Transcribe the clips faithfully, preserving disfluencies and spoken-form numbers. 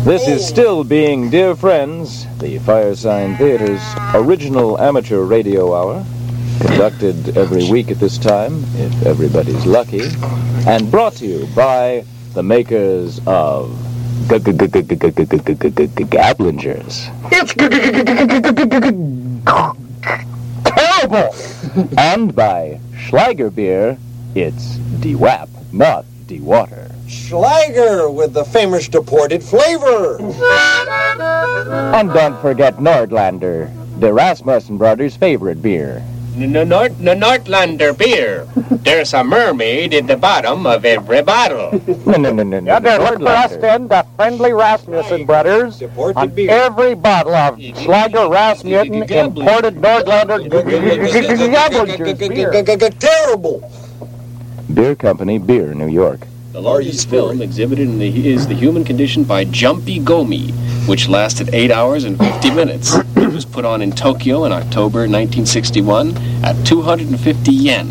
This is still being Dear Friends, the Firesign Theater's original amateur radio hour, conducted every week at this time, if everybody's lucky, and brought to you by the makers of Gablingers. It's terrible! And by Schlager Beer, it's D-Wap, not D-Water. Schlager with the famous deported flavor. And don't forget Nordlander, the Rasmussen brothers' favorite beer. Nord Nordlander beer. There's a mermaid in the bottom of every bottle. No, no, no, no, no. Yeah, they're look for us then, the friendly Rasmussen brothers, Deported on beer. every bottle of Schlager Rasmussen imported Nordlander Gablingers beer. Terrible. Beer Company, Beer, New York. The largest film exhibited in the, is The Human Condition by Jumpy Gomi, which lasted eight hours and fifty minutes. It was put on in Tokyo in October nineteen sixty-one at two hundred fifty yen.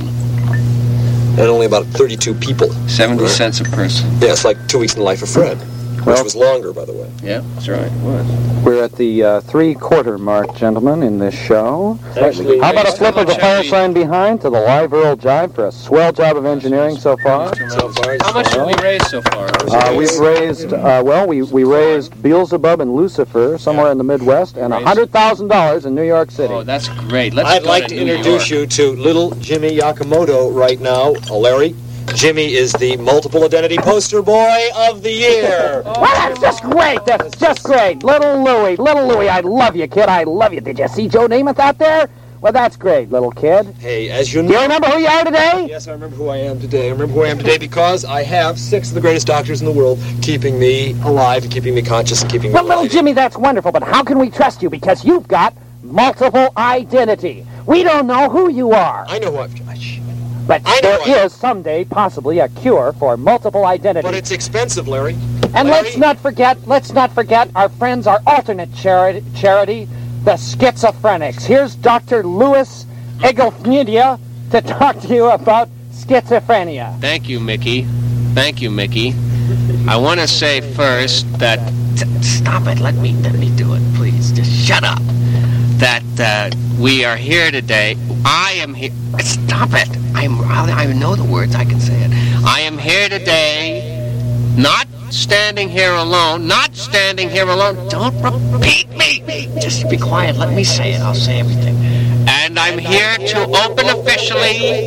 And only about thirty-two people. seventy Right. cents a person. Yeah, it's like Two Weeks in the Life of Fred, which Well- was longer, by the way. Yeah, that's right. It was. We're at the uh, three-quarter mark, gentlemen, in this show. Actually, How about a based flip on of the the fire Chevy- sign behind to the live Earl Jive for a swell job of engineering so far? So far, How much have we raised so far? Uh, we've raised, uh, well, we, we raised Beelzebub and Lucifer somewhere in the Midwest and one hundred thousand dollars in New York City. Oh, that's great. Let's I'd go like to to New introduce York. you to little Jimmy Yakamoto right now. Uh, Larry. Jimmy is the multiple identity poster boy of the year. Well, that's just great. That's just great. Little Louie, little Louie, I love you, kid. I love you. Did you see Joe Namath out there? Well, that's great, little kid. Hey, as you Do you know... remember who you are today? Yes, I remember who I am today. I remember who I am today because I have six of the greatest doctors in the world keeping me alive and keeping me conscious and keeping me Well, little alive. Jimmy, that's wonderful, but how can we trust you? Because you've got multiple identity. We don't know who you are. I know who I've... But I know there I- is someday possibly a cure for multiple identity. But it's expensive, Larry. And Larry? let's not forget, let's not forget our friends, our alternate charity, charity the Schizophrenics. Here's Doctor Louis Egelfnidia to talk to you about schizophrenia. Thank you, Mickey. Thank you, Mickey. I want to say first that... T- stop it. Let me, let me do it, please. Just shut up. That uh, we are here today. I am here... Stop it. I'm, I know the words. I can say it. I am here today, not standing here alone, not standing here alone. Don't repeat me. Just be quiet. Let me say it. I'll say everything. And I'm here to open officially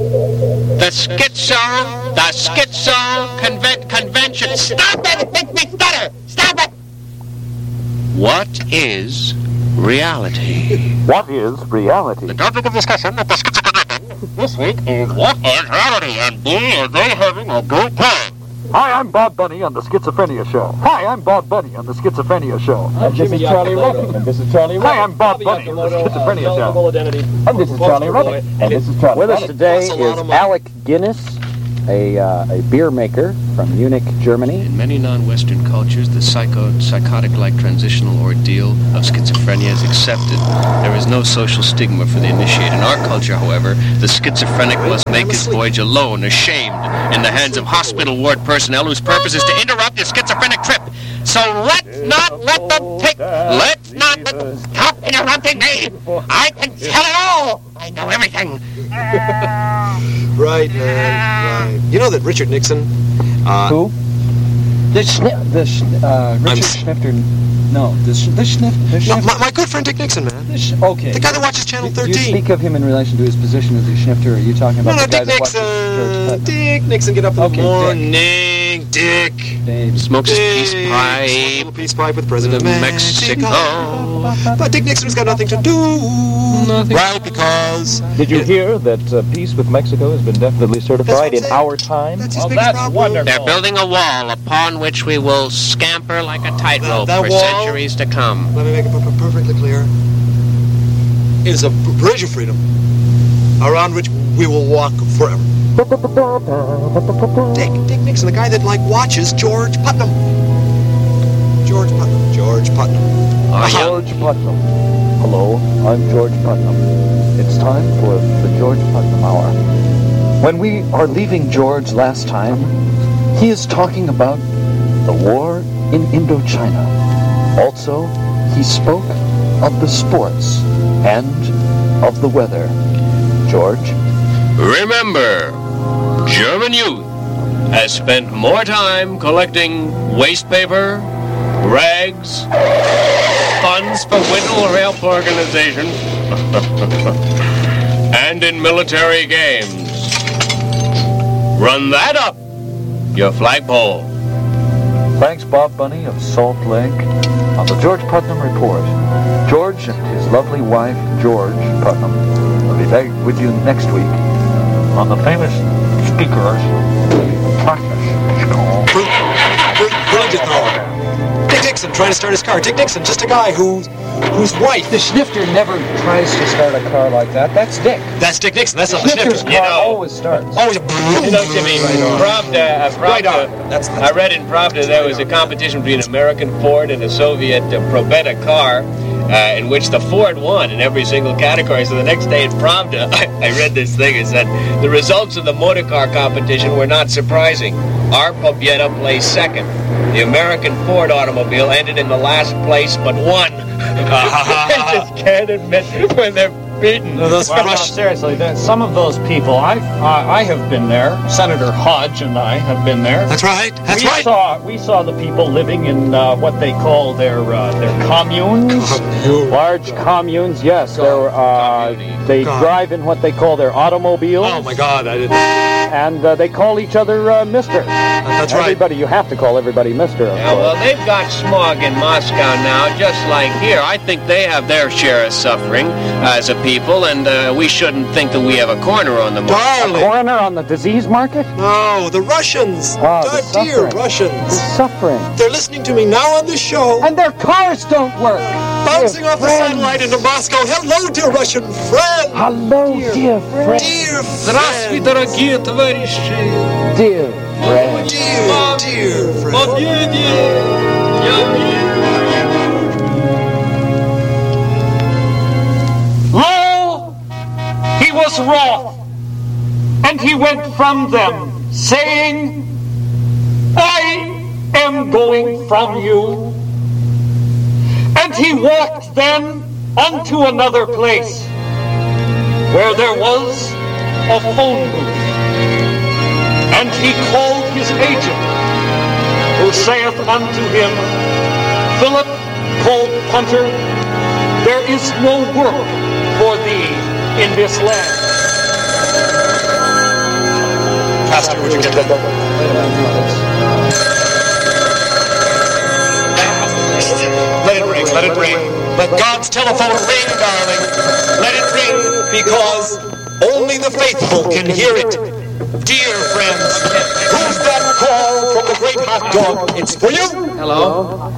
the Schizo, the Schizo conven- Convention. Stop it! It makes me stutter. Stop it! What is reality? What is reality? The topic of discussion at the Schizo Convention this week is what is reality, and boy, are they having a good time. Hi, I'm Bob Bunny on the Schizophrenia Show. Hi, I'm Bob Bunny on the Schizophrenia Show. And this is Charlie Ruffin. And this is Charlie Ruffin. Hi, I'm Bob Bunny on the Schizophrenia Show. Identity. And this is Charlie Ruffin. And this is Charlie With us today That's a lot is of money. Alec Guinness, a, uh, a beer maker from Munich, Germany. In many non-Western cultures, the psycho, psychotic-like transitional ordeal of schizophrenia is accepted. There is no social stigma for the initiated. In our culture, however, the schizophrenic must make his voyage alone, ashamed, in the hands of hospital ward personnel whose purpose is to interrupt his schizophrenic trip. So let's not let them take... Let's not let... Stop interrupting me! I can tell it all! I know everything. Right, man, right. You know that Richard Nixon... Uh, Who? The Schni- the Schn- uh, Richard I'm- Schnifter. No, the Sch- the Schniff. The no, Schniff. my, my good friend Dick Nixon, man. the Sch- okay. The guy that watches Channel Do you thirteen. speak of him in relation to his position as a Schnifter, or are you talking No, about no, the guy Dick that watches George Nixon. Putnam? Dick Nixon, get up in the Okay, Dick. morning. Dick. Dave. Smokes his peace Dick. pipe. Smoke a little peace pipe with President With Mexico. Mexico. But Dick Nixon's got nothing to do. Nothing. Right, because... Did you hear that uh, peace with Mexico has been definitely certified in That's what I'm our time? That's his Well, biggest that's problem. wonderful. They're building a wall upon which we will scamper like a tightrope That for wall- centuries to come. Let me make it per- per- perfectly clear. It is a b- bridge of freedom around which we will walk forever. Dick, Dick Nixon, the guy that, like, watches George Putnam. George Putnam. George Putnam. Oh, yeah. George Putnam. Hello, I'm George Putnam. It's time for the George Putnam Hour. When we are leaving George last time, he is talking about the war in Indochina. Also, he spoke of the sports and of the weather. George? Remember, German youth has spent more time collecting waste paper, rags, funds for Whittle Help Organization, and in military games. Run that up, your flagpole. Thanks, Bob Bunny of Salt Lake. On the George Putnam Report, George and his lovely wife, George Putnam, will be back with you next week on the famous speakers practice school. Brilliant thrower. Dick Dixon trying to start his car. Dick Dixon, just a guy who, whose wife. The Schnifter never tries to start a car like that. That's Dick. That's Dick Dixon. That's not the Schnifter's Schnifter. car You know- always starts. Always a. You know, Jimmy, Pravda, uh, Right Pravda, on. That's, that's I read in Pravda there was a competition between American Ford and a Soviet uh, Probetta car, uh, in which the Ford won in every single category. So the next day in Pravda, I, I read this thing. It said the results of the motor car competition were not surprising. Our Pobeda placed second. The American Ford automobile ended in the last place, but won. They just can't admit when they're beaten. those Well, no, Rush- seriously, there- some of those people, I, I I have been there. Senator Hodge and I have been there. That's right. That's we right. saw we saw the people living in uh, what they call their uh, their communes, large communes. Yes, they're uh, they God. drive in what they call their automobiles. Oh my God! I didn't. And uh, they call each other uh, Mister. That's right. Everybody, you have to call everybody Mister. Of Yeah, well, course. they've got smog in Moscow now, just like here. I think they have their share of suffering as a people, and uh, we shouldn't think that we have a corner on them. Darling. Coroner on the disease market. No, the Russians. Oh, the the dear suffering. Russians. Suffering. They're listening to me now on the show, And their cars don't work. bouncing Dear off the friends. satellite into Moscow. Hello, dear Russian friend. Hello, dear friend. Dear Здравствуй, friend. дорогие товарищи! Dear friend. Dear, dear friend. Победе! Lo, he was wroth, and he went from them, saying, I am going from you. And he walked then unto another place, where there was a phone booth. And he called his agent, who saith unto him, Philip called Punter, there is no work for thee in this land. Pastor, would you get that? Let it ring, let it ring. Let God's telephone ring, darling. Let it ring, because only the faithful can hear it. Dear friends, who's that call from the great hot dog? It's for you. Hello?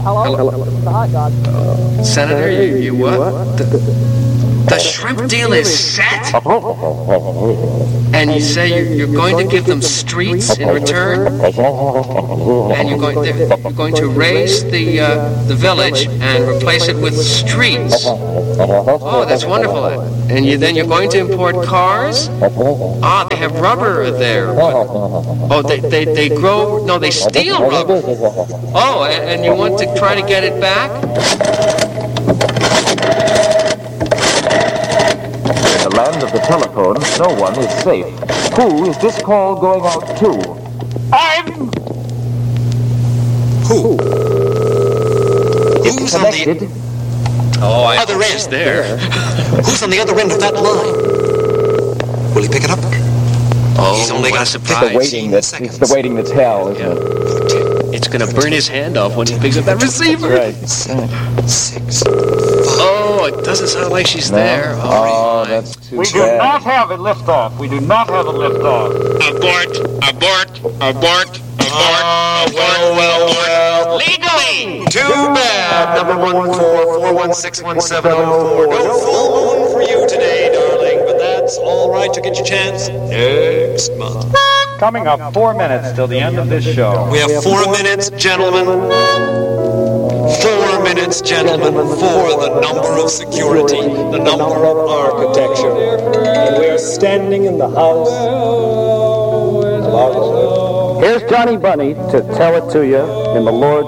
Hello? Senator, you, you what? The, the shrimp deal is set? And you say you're, you're going to give them streets in return? And you're going, they're- you're going to raise the uh, the village and replace it with streets? Oh, that's wonderful. And you, then you're going to import cars? Ah, they have rubber there. Oh, they, they, they grow, no, they steal rubber. Oh, and, and you want to try to get it back? In the land of the telephone, no one is safe. Who is this call going out to? I'm Who? If Who's on the connected, Oh, I other she's end? there. Who's on the other end of that line? Will he pick it up? Oh, He's only what got a to the surprise. waiting that's it's the waiting that's hell, isn't it? It's going to burn his hand off when he picks up that receiver. Right. Seven, six. Oh, it doesn't sound like she's there. Oh, my. that's too We do bad. not have a liftoff. We do not have a liftoff. Abort, abort, abort, abort, Ah, well, well, well. Legally! Too bad. Number one four four one six one seven zero four. No full moon for you today, darling, but that's all right. To get your chance next month. Coming up, four minutes till the end of this show. We have four minutes, gentlemen. Four minutes, gentlemen, for the number of security, the number of architecture. And we are standing in the house of our Lord. Here's Johnny Bunny to tell it to you in the Lord.